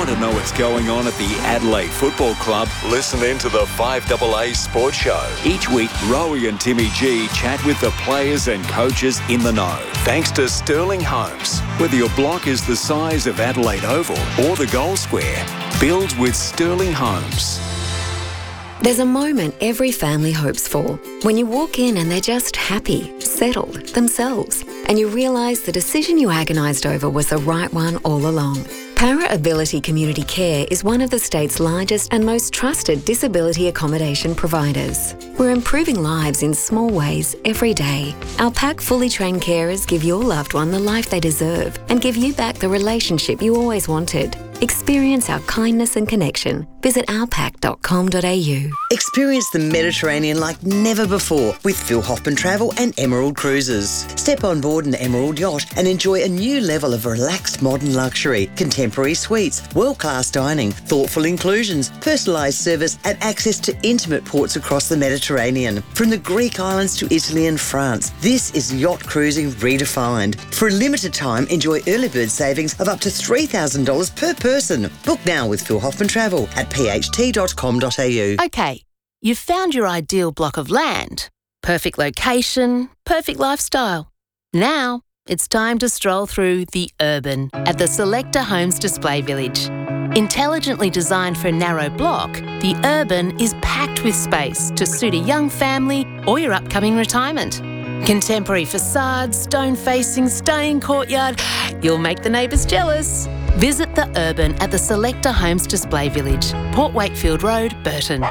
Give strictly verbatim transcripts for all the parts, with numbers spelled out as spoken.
Want to know what's going on at the Adelaide Football Club? Listen in to the five A A Sports Show. Each week, Rowie and Timmy G chat with the players and coaches in the know. Thanks to Sterling Homes. Whether your block is the size of Adelaide Oval or the Gold Square, build with Sterling Homes. There's a moment every family hopes for. When you walk in and they're just happy, settled, themselves, and you realise the decision you agonised over was the right one all along. Para Ability Community Care is one of the state's largest and most trusted disability accommodation providers. We're improving lives in small ways every day. Our PAC fully trained carers give your loved one the life they deserve and give you back the relationship you always wanted. Experience our kindness and connection. Visit our pac dot com dot a u. Experience the Mediterranean like never before with Phil Hoffman Travel and Emerald Cruises. Step on board an Emerald yacht and enjoy a new level of relaxed modern luxury, contemporary suites, world-class dining, thoughtful inclusions, personalised service and access to intimate ports across the Mediterranean. From the Greek islands to Italy and France, this is yacht cruising redefined. For a limited time, enjoy early bird savings of up to three thousand dollars per person. Book now with Phil Hoffman Travel at p h t dot com dot a u. Okay, you've found your ideal block of land. Perfect location, perfect lifestyle. Now it's time to stroll through the urban at the Selector Homes Display Village. Intelligently designed for a narrow block, the urban is packed with space to suit a young family or your upcoming retirement. Contemporary facades, stone facing, stunning courtyard. You'll make the neighbours jealous. Visit the urban at the Selector Homes Display Village, Port Wakefield Road, Burton.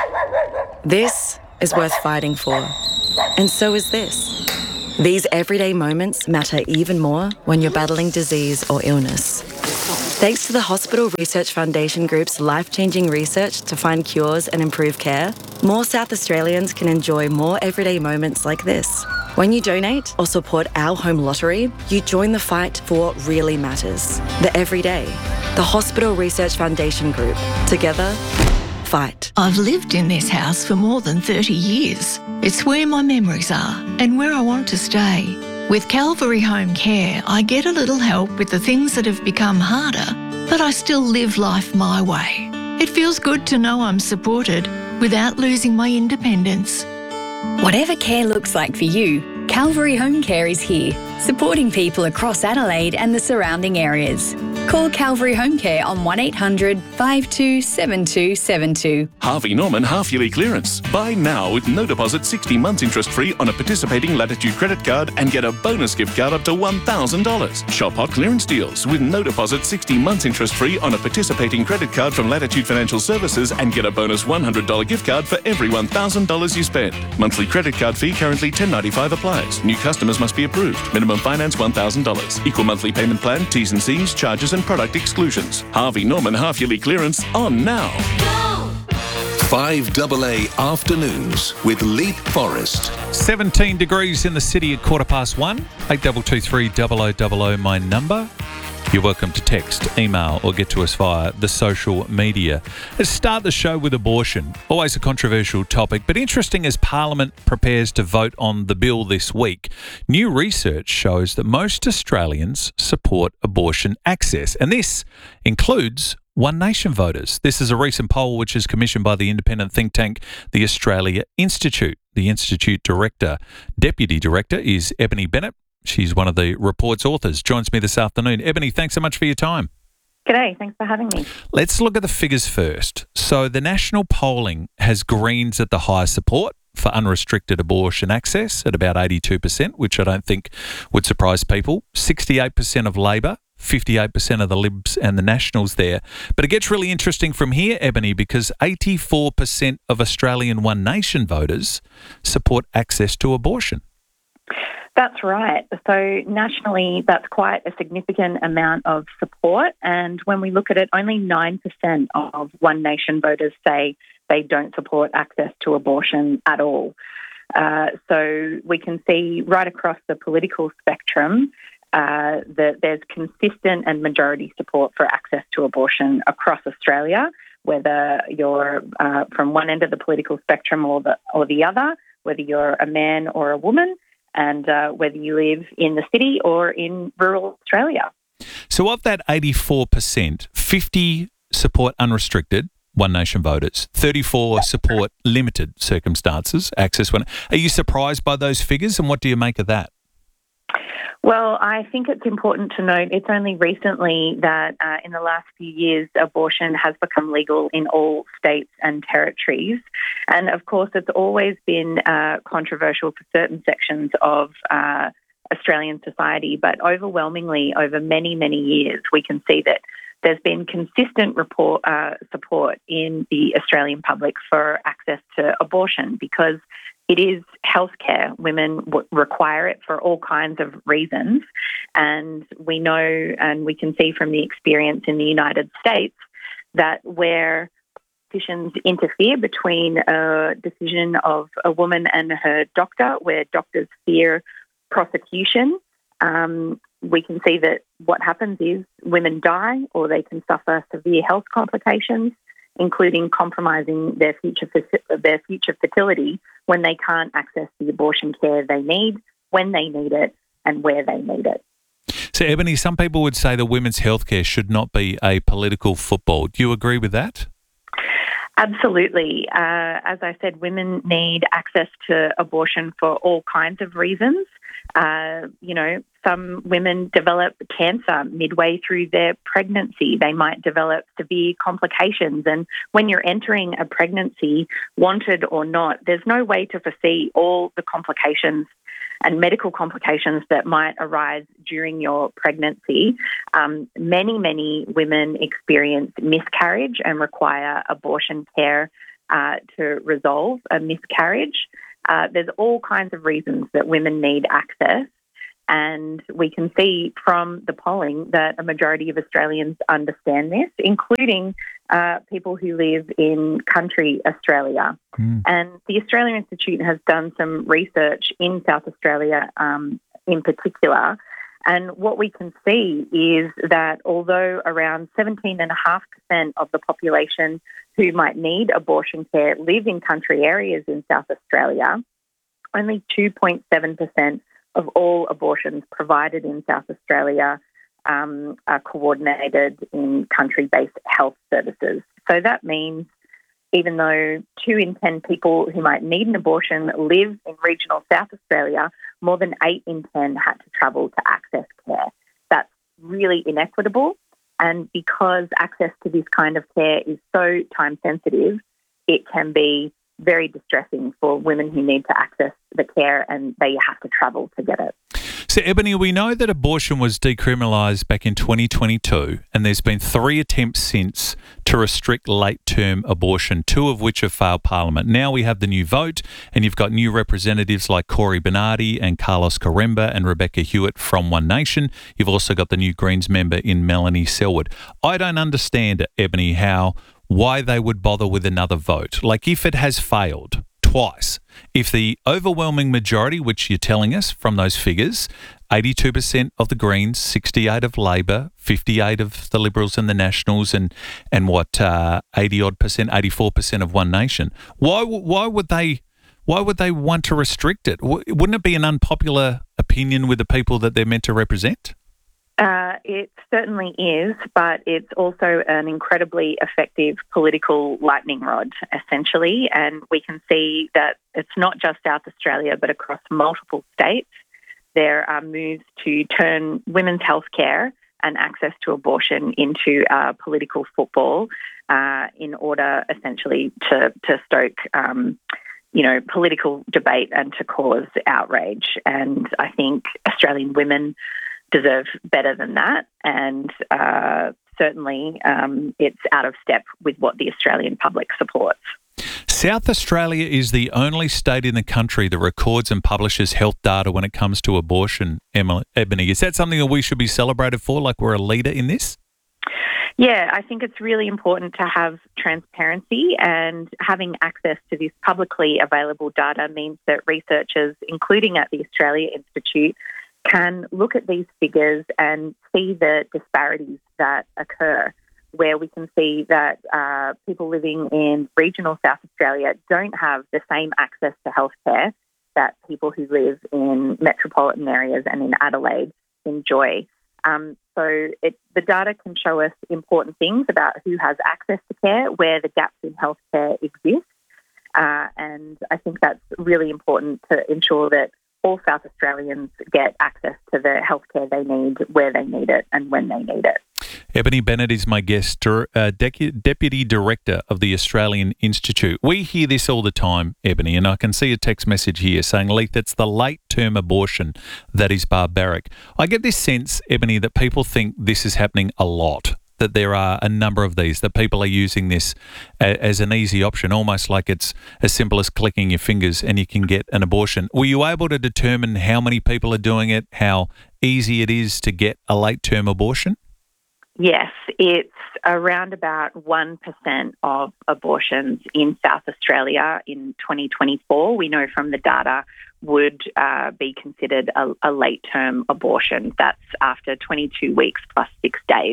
This is worth fighting for. And so is this. These everyday moments matter even more when you're battling disease or illness. Thanks to the Hospital Research Foundation Group's life-changing research to find cures and improve care, more South Australians can enjoy more everyday moments like this. When you donate or support our home lottery, you join the fight for what really matters. The everyday. The Hospital Research Foundation Group. Together, fight. I've lived in this house for more than thirty years. It's where my memories are and where I want to stay. With Calvary Home Care, I get a little help with the things that have become harder, but I still live life my way. It feels good to know I'm supported without losing my independence. Whatever care looks like for you, Calvary Home Care is here, supporting people across Adelaide and the surrounding areas. Call Calvary Home Care on one eight hundred five two seven two seven two. Harvey Norman half-yearly clearance. Buy now with no deposit, sixty months interest-free on a participating Latitude credit card and get a bonus gift card up to one thousand dollars. Shop hot clearance deals with no deposit, sixty months interest-free on a participating credit card from Latitude Financial Services and get a bonus one hundred dollars gift card for every one thousand dollars you spend. Monthly credit card fee currently ten dollars ninety-five applies. New customers must be approved. Minimum finance one thousand dollars. Equal monthly payment plan, T's and C's, charges and product exclusions. Harvey Norman half-yearly clearance on now. five A A Afternoons with Leap Forest. seventeen degrees in the city at quarter past one. eight two two three double oh double oh my number. You're welcome to text, email or get to us via the social media. Let's start the show with abortion. Always a controversial topic, but interesting as Parliament prepares to vote on the bill this week. New research shows that most Australians support abortion access, and this includes One Nation voters. This is a recent poll which is commissioned by the independent think tank, the Australia Institute. The Institute Director, Deputy Director is Ebony Bennett. She's one of the report's authors. Joins me this afternoon. Ebony, thanks so much for your time. G'day, thanks for having me. Let's look at the figures first. So the national polling has Greens at the highest support for unrestricted abortion access at about eighty-two percent, which I don't think would surprise people. sixty-eight percent of Labor, fifty-eight percent of the Libs and the Nationals there. But it gets really interesting from here, Ebony, because eighty-four percent of Australian One Nation voters support access to abortion. That's right. So nationally, that's quite a significant amount of support. And when we look at it, only nine percent of One Nation voters say they don't support access to abortion at all. Uh, so we can see right across the political spectrum uh, that there's consistent and majority support for access to abortion across Australia, whether you're uh, from one end of the political spectrum or the, or the other, whether you're a man or a woman, and uh, whether you live in the city or in rural Australia. So of that eighty-four percent, fifty support unrestricted One Nation voters, thirty-four support limited circumstances, access one. Are you surprised by those figures, and what do you make of that? Well, I think it's important to note it's only recently that uh, in the last few years abortion has become legal in all states and territories. And of course, it's always been uh, controversial for certain sections of uh, Australian society, but overwhelmingly over many, many years, we can see that there's been consistent report, uh, support in the Australian public for access to abortion because it is healthcare. Women w- require it for all kinds of reasons. And we know and we can see from the experience in the United States that where politicians interfere between a decision of a woman and her doctor, where doctors fear prosecution, um, we can see that what happens is women die or they can suffer severe health complications, including compromising their future their future fertility when they can't access the abortion care they need, when they need it, and where they need it. So, Ebony, some people would say that women's healthcare should not be a political football. Do you agree with that? Absolutely. Uh, as I said, women need access to abortion for all kinds of reasons. Uh, you know, some women develop cancer midway through their pregnancy. They might develop severe complications. And when you're entering a pregnancy, wanted or not, there's no way to foresee all the complications and medical complications that might arise during your pregnancy. Um, many, many women experience miscarriage and require abortion care uh, to resolve a miscarriage. Uh, there's all kinds of reasons that women need access, and we can see from the polling that a majority of Australians understand this, including uh, people who live in country Australia. Mm. And the Australian Institute has done some research in South Australia um, in particular, and what we can see is that although around seventeen point five percent of the population who might need abortion care live in country areas in South Australia, only two point seven percent of all abortions provided in South Australia um, are coordinated in country-based health services. So that means even though two in ten people who might need an abortion live in regional South Australia, more than eight in ten had to travel to access care. That's really inequitable. And because access to this kind of care is so time-sensitive, it can be very distressing for women who need to access the care and they have to travel to get it. So, Ebony, we know that abortion was decriminalised back in twenty twenty-two, and there's been three attempts since to restrict late-term abortion, two of which have failed Parliament. Now we have the new vote, and you've got new representatives like Cory Bernardi and Carlos Coremba and Rebecca Hewitt from One Nation. You've also got the new Greens member in Melanie Selwood. I don't understand, Ebony, how why they would bother with another vote. Like, if it has failed twice, if the overwhelming majority, which you're telling us from those figures, eighty-two percent of the Greens, sixty-eight of Labor, fifty-eight of the Liberals and the Nationals, and and what uh, eighty odd percent, eighty-four percent of One Nation, why why would they why would they want to restrict it? Wouldn't it be an unpopular opinion with the people that they're meant to represent? Uh, it certainly is, but it's also an incredibly effective political lightning rod, essentially. And we can see that it's not just South Australia, but across multiple states, there are moves to turn women's health care and access to abortion into uh, political football uh, in order, essentially, to, to stoke um, you know, political debate and to cause outrage. And I think Australian women deserve better than that, and uh, certainly um, it's out of step with what the Australian public supports. South Australia is the only state in the country that records and publishes health data when it comes to abortion, Emma, Ebony. Is that something that we should be celebrated for, like we're a leader in this? Yeah, I think it's really important to have transparency, and having access to this publicly available data means that researchers, including at the Australia Institute, can look at these figures and see the disparities that occur, where we can see that uh, people living in regional South Australia don't have the same access to healthcare that people who live in metropolitan areas and in Adelaide enjoy. Um, So it, the data can show us important things about who has access to care, where the gaps in healthcare exist. Uh, and I think that's really important to ensure that all South Australians get access to the healthcare they need, where they need it and when they need it. Ebony Bennett is my guest, uh, Decu- Deputy Director of the Australian Institute. We hear this all the time, Ebony, and I can see a text message here saying, Leith, it's the late-term abortion that is barbaric. I get this sense, Ebony, that people think this is happening a lot, that there are a number of these, that people are using this a, as an easy option, almost like it's as simple as clicking your fingers and you can get an abortion. Were you able to determine how many people are doing it, how easy it is to get a late-term abortion? Yes, it's around about one percent of abortions in South Australia in twenty twenty-four, we know from the data, would uh, be considered a, a late-term abortion. That's after twenty-two weeks plus six days.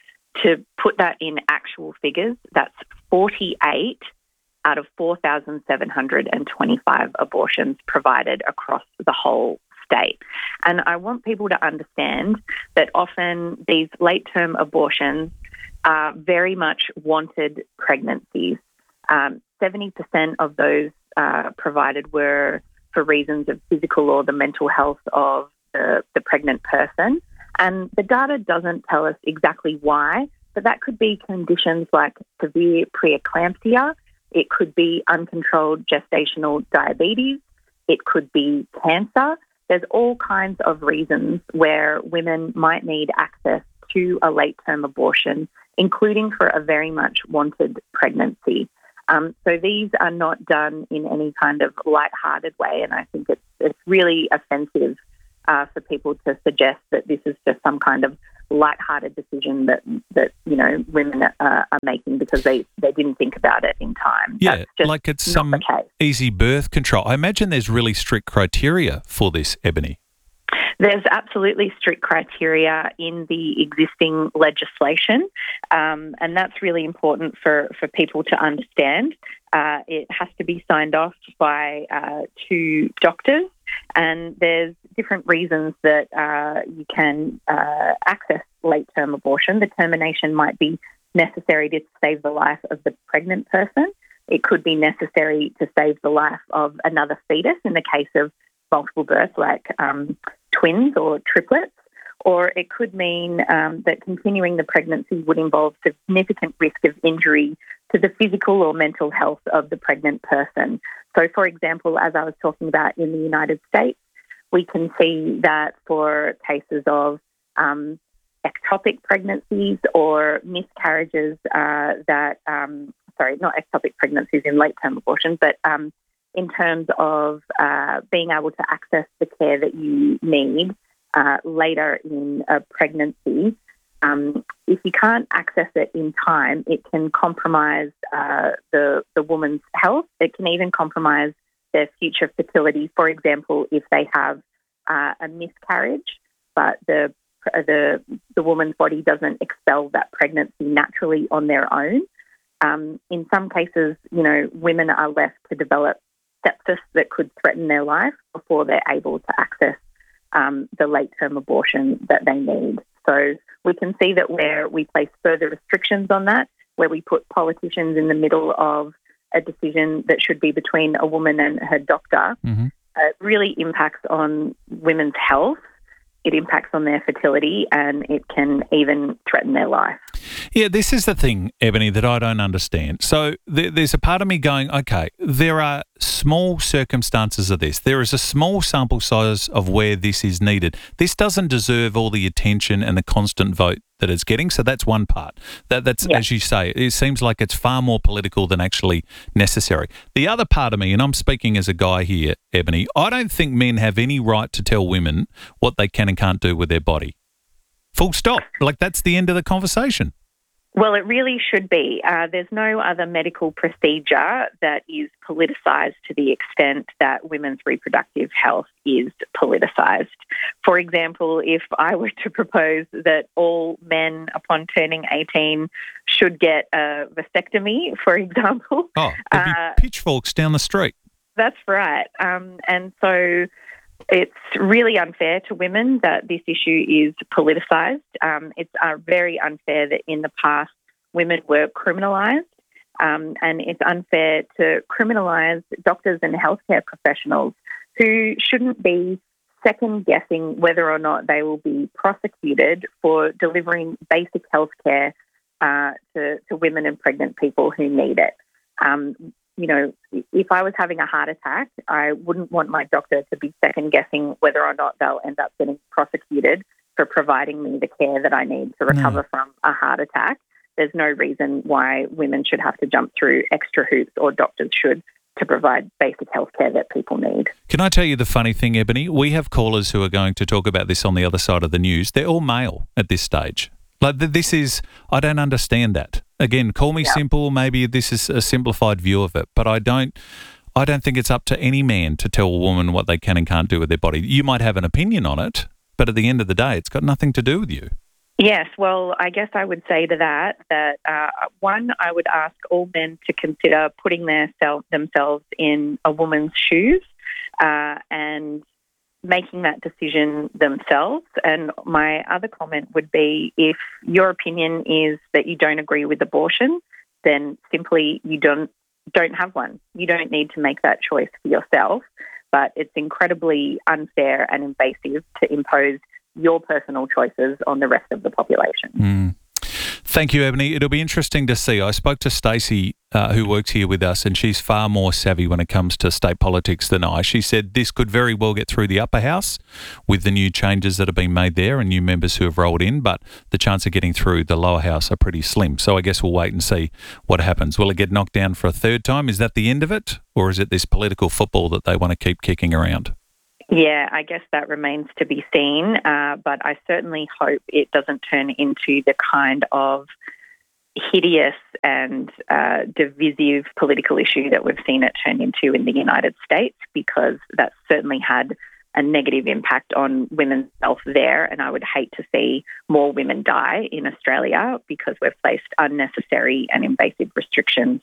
To put that in actual figures, that's forty-eight out of four thousand seven hundred twenty-five abortions provided across the whole state. And I want people to understand that often these late-term abortions are very much wanted pregnancies. Um, seventy percent of those uh, provided were for reasons of physical or the mental health of the, the pregnant person. And the data doesn't tell us exactly why, but that could be conditions like severe preeclampsia. It could be uncontrolled gestational diabetes. It could be cancer. There's all kinds of reasons where women might need access to a late-term abortion, including for a very much wanted pregnancy. Um, so these are not done in any kind of light-hearted way, and I think it's, it's really offensive uh, for people to suggest that this is just some kind of light-hearted decision that, that you know, women uh, are making because they, they didn't think about it in time. Yeah, That's just like it's not some the case. easy birth control. I imagine there's really strict criteria for this, Ebony. There's absolutely strict criteria in the existing legislation, um, and that's really important for, for people to understand. Uh, it has to be signed off by uh, two doctors, and there's different reasons that uh, you can uh, access late-term abortion. The termination might be necessary to save the life of the pregnant person. It could be necessary to save the life of another fetus in the case of multiple births, like um, twins or triplets, or it could mean um, that continuing the pregnancy would involve significant risk of injury to the physical or mental health of the pregnant person. So, for example, as I was talking about in the United States, we can see that for cases of um, ectopic pregnancies or miscarriages uh, that, um, sorry, not ectopic pregnancies in late-term abortion, but um, in terms of uh, being able to access the care that you need uh, later in a pregnancy. Um, if you can't access it in time, it can compromise uh, the, the woman's health. It can even compromise their future fertility. For example, if they have uh, a miscarriage, but the, the, the woman's body doesn't expel that pregnancy naturally on their own. Um, in some cases, you know, women are left to develop sepsis that could threaten their life before they're able to access um, the late-term abortion that they need. So we can see that where we place further restrictions on that, where we put politicians in the middle of a decision that should be between a woman and her doctor, mm-hmm. uh, it really impacts on women's health. It impacts on their fertility, and it can even threaten their life. Yeah, this is the thing, Ebony, that I don't understand. So th- there's a part of me going, okay, there are small circumstances of this. There is a small sample size of where this is needed. This doesn't deserve all the attention and the constant vote that it's getting. So that's one part. That That's, yeah. as you say, it seems like it's far more political than actually necessary. The other part of me, and I'm speaking as a guy here, Ebony, I don't think men have any right to tell women what they can and can't do with their body. Full stop. Like, that's the end of the conversation. Well, it really should be. Uh, there's no other medical procedure that is politicised to the extent that women's reproductive health is politicised. For example, if I were to propose that all men upon turning eighteen should get a vasectomy, for example. Oh, there'd be uh, pitchforks down the street. That's right. Um, and so It's really unfair to women that this issue is politicised. Um, it's uh, very unfair that in the past women were criminalised, um, and it's unfair to criminalise doctors and healthcare professionals who shouldn't be second-guessing whether or not they will be prosecuted for delivering basic healthcare uh, to, to women and pregnant people who need it. Um, You know, if I was having a heart attack, I wouldn't want my doctor to be second-guessing whether or not they'll end up getting prosecuted for providing me the care that I need to recover Mm. from a heart attack. There's no reason why women should have to jump through extra hoops, or doctors should, to provide basic health care that people need. Can I tell you the funny thing, Ebony? We have callers who are going to talk about this on the other side of the news. They're all male at this stage. Like, th- this is, I don't understand that. Again, call me Yeah. simple. Maybe this is a simplified view of it, but I don't, I don't think it's up to any man to tell a woman what they can and can't do with their body. You might have an opinion on it, but at the end of the day, it's got nothing to do with you. Yes, well, I guess I would say to that that, uh, one, I would ask all men to consider putting their self, themselves in a woman's shoes uh, and making that decision themselves. And my other comment would be, if your opinion is that you don't agree with abortion, then simply you don't don't have one. You don't need to make that choice for yourself. But it's incredibly unfair and invasive to impose your personal choices on the rest of the population. Mm. Thank you, Ebony. It'll be interesting to see. I spoke to Stacey, uh, who works here with us, and she's far more savvy when it comes to state politics than I. She said this could very well get through the upper house with the new changes that have been made there and new members who have rolled in, but the chance of getting through the lower house are pretty slim. So I guess we'll wait and see what happens. Will it get knocked down for a third time? Is that the end of it? Or is it this political football that they want to keep kicking around? Yeah, I guess that remains to be seen, uh, but I certainly hope it doesn't turn into the kind of hideous and uh, divisive political issue that we've seen it turn into in the United States, because that's certainly had a negative impact on women's health there, and I would hate to see more women die in Australia because we've placed unnecessary and invasive restrictions